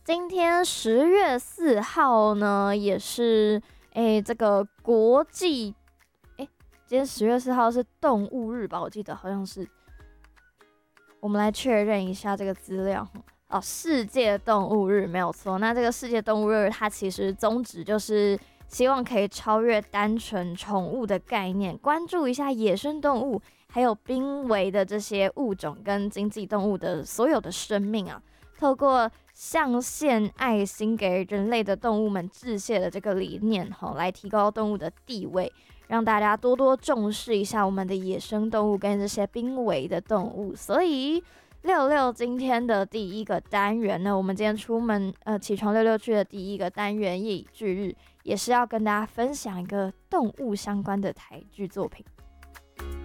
今天10月4号呢，也是这个国际今天10月4号是动物日吧？我记得好像是。我们来确认一下这个资料哦，世界动物日没有错。那这个世界动物日，它其实宗旨就是希望可以超越单纯宠物的概念，关注一下野生动物，还有濒危的这些物种跟经济动物的所有的生命啊。透过象献爱心给人类的动物们致谢的这个理念，来提高动物的地位，让大家多多重视一下我们的野生动物跟这些濒危的动物。所以六六今天的第一个单元呢，我们今天出门起床六六去的第一个单元夜以继日，也是要跟大家分享一个动物相关的台剧作品。